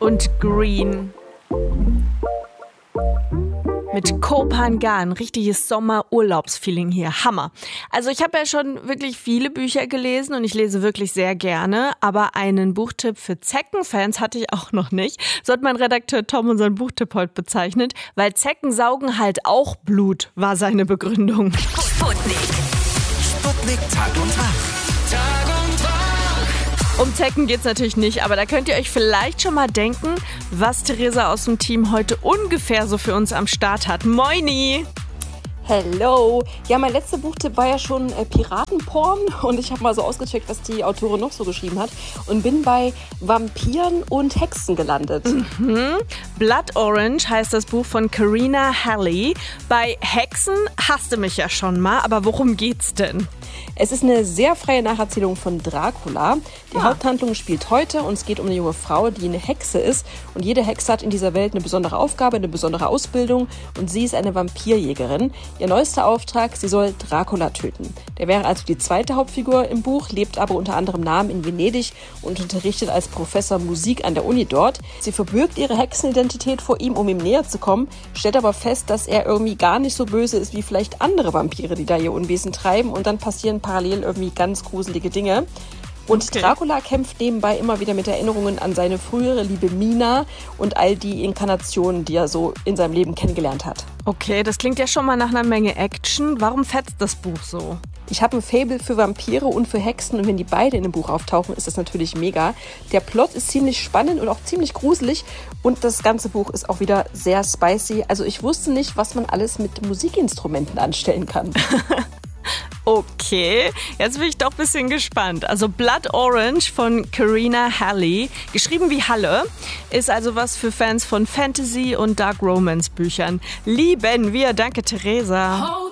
und Green. Mit Koh Phangan, ein richtiges Sommerurlaubsfeeling hier. Hammer. Also ich habe ja schon wirklich viele Bücher gelesen und ich lese wirklich sehr gerne, aber einen Buchtipp für Zeckenfans hatte ich auch noch nicht. So hat mein Redakteur Tom unseren Buchtipp heute bezeichnet, weil Zecken saugen halt auch Blut, war seine Begründung. Sputnik Tag und Tag. Um Zecken geht's natürlich nicht, aber da könnt ihr euch vielleicht schon mal denken, was Theresa aus dem Team heute ungefähr so für uns am Start hat. Moini! Hello! Ja, mein letzter Buchtipp war ja schon Piratenporn und ich habe mal so ausgecheckt, was die Autorin noch so geschrieben hat und bin bei Vampiren und Hexen gelandet. Blood Orange heißt das Buch von Karina Halley. Bei Hexen hasst du mich ja schon mal, aber worum geht's denn? Es ist eine sehr freie Nacherzählung von Dracula. Die Haupthandlung spielt heute und es geht um eine junge Frau, die eine Hexe ist. Und jede Hexe hat in dieser Welt eine besondere Aufgabe, eine besondere Ausbildung und sie ist eine Vampirjägerin. Ihr neuester Auftrag, sie soll Dracula töten. Der wäre also die zweite Hauptfigur im Buch, lebt aber unter anderem Namen in Venedig und unterrichtet als Professor Musik an der Uni dort. Sie verbirgt ihre Hexenidentität vor ihm, um ihm näher zu kommen, stellt aber fest, dass er irgendwie gar nicht so böse ist wie vielleicht andere Vampire, die da ihr Unwesen treiben und dann passieren parallel irgendwie ganz gruselige Dinge. Und Dracula kämpft nebenbei immer wieder mit Erinnerungen an seine frühere Liebe Mina und all die Inkarnationen, die er so in seinem Leben kennengelernt hat. Okay, das klingt ja schon mal nach einer Menge Action. Warum fetzt das Buch so? Ich habe ein Faible für Vampire und für Hexen und wenn die beide in dem Buch auftauchen, ist das natürlich mega. Der Plot ist ziemlich spannend und auch ziemlich gruselig und das ganze Buch ist auch wieder sehr spicy. Also ich wusste nicht, was man alles mit Musikinstrumenten anstellen kann. Okay, jetzt bin ich doch ein bisschen gespannt. Also Blood Orange von Karina Halley, geschrieben wie Halle, ist also was für Fans von Fantasy und Dark Romance Büchern. Lieben wir, danke Theresa.